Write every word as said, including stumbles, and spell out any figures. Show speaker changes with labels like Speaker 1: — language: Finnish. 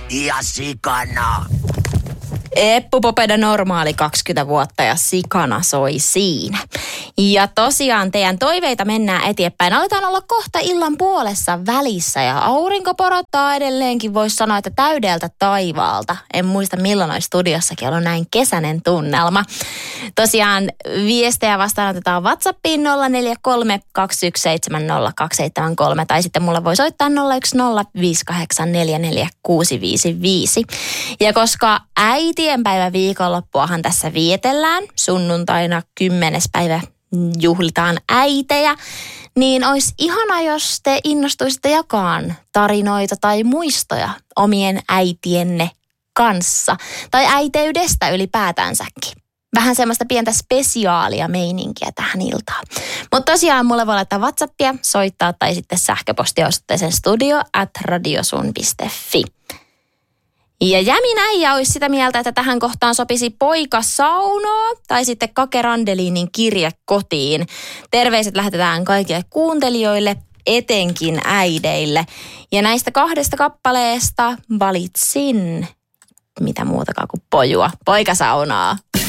Speaker 1: ja sikana.
Speaker 2: Eppu Popeda normaali kaksikymmentä vuotta ja sikana soi siinä. Ja tosiaan teidän toiveita mennään eteenpäin. Aletaan olla kohta illan puolessa välissä ja aurinko porottaa edelleenkin. Voisi sanoa, että täydeltä taivaalta. En muista milloin olisi studiossakin ollut näin kesäinen tunnelma. Tosiaan viestejä vastaanotetaan WhatsAppiin nolla neljä kolme kaksi yksi seitsemän nolla kaksi seitsemän kolme tai sitten mulle voi soittaa nolla yksi nolla viisi kahdeksan neljä neljä kuusi viisi viisi. Ja koska äitienpäivä viikonloppuahan tässä vietellään, sunnuntaina kymmenes päivä juhlitaan äitejä, niin olisi ihana, jos te innostuisitte jakaan tarinoita tai muistoja omien äitienne kanssa tai äiteydestä ylipäätänsäkin. Vähän semmoista pientä spesiaalia meininkiä tähän iltaan. Mutta tosiaan mulle voi laittaa WhatsAppia, soittaa tai sitten sähköpostiosoitteeseen studio at radiosun piste fi. Ja Jämin äijä olisi sitä mieltä, että tähän kohtaan sopisi poika saunoa tai sitten Kake Randelinin kirje kotiin. Terveiset lähetetään kaikille kuuntelijoille, etenkin äideille. Ja näistä kahdesta kappaleesta valitsin mitä muutakaan kuin pojua. Poika saunaa.